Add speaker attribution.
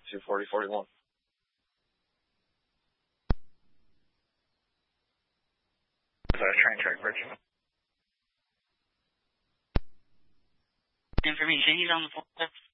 Speaker 1: 24041. Train track bridge.
Speaker 2: Information, he's on the floor.